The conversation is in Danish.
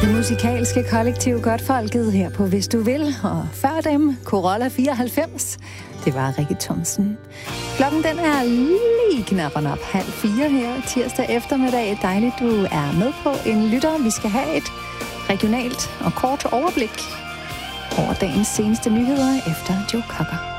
Musikalske kollektiv Godtfolket her på Hvis Du Vil, og før dem Corolla 94. Det var Rikke Thomsen. Klokken den er lige knap og op 3:30 her tirsdag eftermiddag. Dejligt, du er med på en lytter. Vi skal have et regionalt og kort overblik over dagens seneste nyheder efter Joe Cocker.